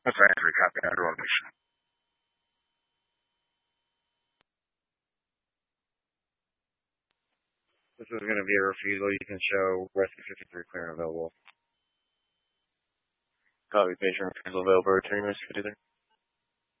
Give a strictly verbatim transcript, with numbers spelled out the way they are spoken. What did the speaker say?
That's right, every copy under rotation. This is going to be a refusal. You can show Rescue fifty-three clear and available. Copy, patient refusal available. Returning Rescue fifty-three.